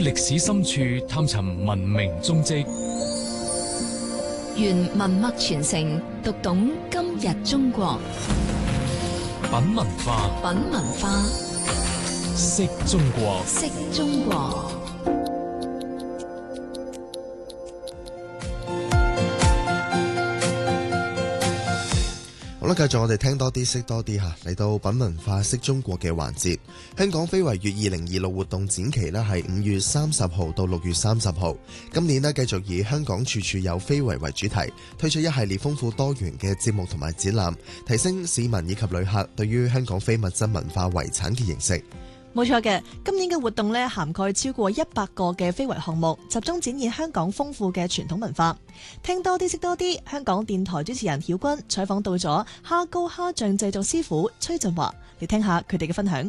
歷史深處探尋文明蹤跡， 願文脈傳承，讀懂今日中國。 品文化， 品文化， 識中國， 識中國。 好啦，繼續我哋聽多啲識多啲吓，嚟到品文化識中國嘅環節。香港非遺月2026活動展期呢係5月30號到6月30號。今年呢繼續以香港處處有非遺為主題，推出一系列豐富多元嘅節目同埋展覽，提升市民以及旅客對於香港非物質文化遺產嘅認識。 冇錯嘅，今年嘅活動呢涵蓋超過100個嘅非遺項目，集中展現香港豐富嘅傳統文化。聽多啲識多啲，香港電台主持人曉君採訪到咗蝦膏蝦醬製作師傅崔振華，嚟聽下佢哋嘅分享。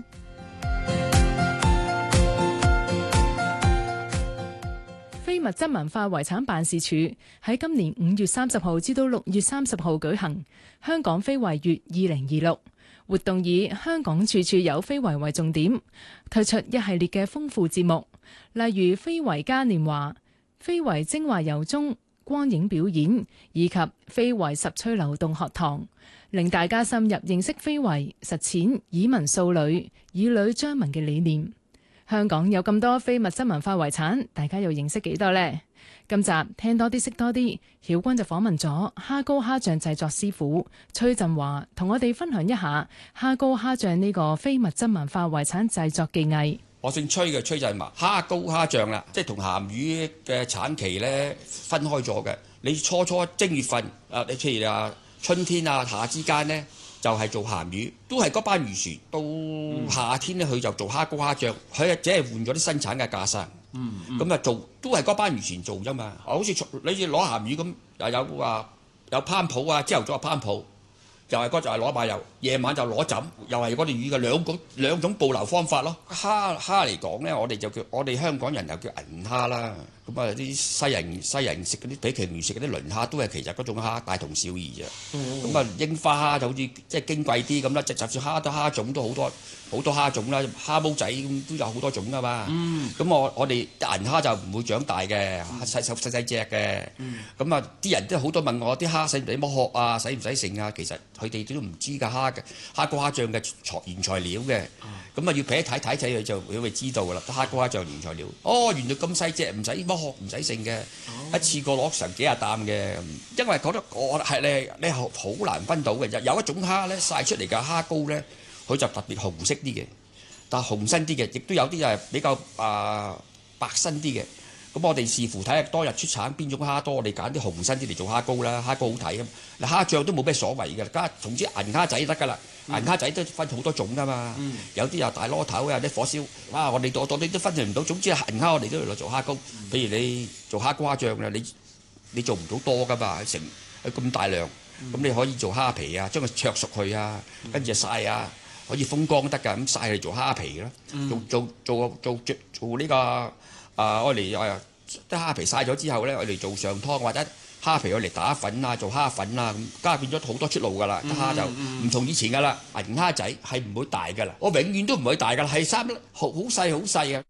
非物質文化遺產辦事處喺今年5月30號至到6月30號舉行香港非遺月2026。活動以香港處處有非遺為重點，推出一系列嘅豐富節目，例如非遺嘉年華、非遺精華遊蹤、光影表演以及非遺十吹流動學堂，令大家深入認識非遺，實踐以文塑女、以女彰文嘅理念。香港有咁多非物質文化遺產，大家又認識幾多呢？今集聽多啲識多啲，曉君就訪問咗蝦膏蝦醬製作師傅崔振華，同我哋分享一下蝦膏蝦醬呢個非物質文化遺產製作技藝。 我姓崔嘅，崔振華。蝦膏蝦醬啦，即係同鹹魚嘅產期咧分開咗嘅。你初正月份你譬如啊春天啊夏之間咧，就係做鹹魚，都係嗰班漁船。到夏天咧，佢就做蝦膏蝦醬，佢只係換咗啲生產嘅架生。咁啊做都係嗰班漁船做啫嘛。好似你攞鹹魚咁，又有話有烹譜啊，朝頭早有烹譜，又係嗰就係攞馬油，夜晚就攞枕，又係嗰條魚嘅兩種捕撈方法咯。蝦嚟講咧，我哋香港人又叫銀蝦啦。咁啊啲西人食嗰啲比其魚食嗰啲輪蝦，都係其實嗰種蝦大同小異啫。咁啊櫻花蝦就好似即係矜貴啲咁啦。就算蝦種都好多蝦種啦，蝦毛仔咁都有好多種噶嘛。咁我哋銀蝦就唔會長大嘅，細隻嘅。咁啊啲人都好多問我啲蝦使唔使剝殼啊，使唔使剩啊？其實佢哋都唔知㗎，蝦膏蝦醬嘅原材料嘅。咁啊要俾睇佢就會知道㗎啦。蝦膏蝦醬原材料，原來咁細隻唔使剝殼唔使剩嘅，一次過攞成幾廿擔嘅。因為覺得我係你好難分到嘅。有一種蝦咧曬出嚟嘅蝦膏咧，佢就特別紅色啲嘅，但係紅身啲嘅，亦都有啲係比較白身啲嘅。咁我哋視乎睇下當日出產邊種蝦多，我哋揀啲紅身啲嚟做蝦膏啦。蝦膏好睇啊！嗱蝦醬都冇咩所謂嘅，總之銀蝦仔得㗎啦。銀蝦仔都分好多種㗎嘛，有啲又大螺頭，有啲火燒。哇！我哋都分辨唔到，總之銀蝦我哋都嚟做蝦膏。譬如你做蝦膏蝦醬啦，你做唔到多㗎嘛，成咁大量，咁你可以做蝦皮啊，將佢灼熟佢啊，跟住曬啊。可以風乾得㗎，咁曬嚟做蝦皮咯，做呢個我嚟啲蝦皮曬咗之後咧，我哋做上湯或者蝦皮我嚟打粉啊，做蝦粉啊，咁加變咗好多出路㗎啦。蝦就唔同以前㗎啦，銀蝦仔係唔會大㗎啦，我永遠都唔會大㗎啦，係好細好細嘅。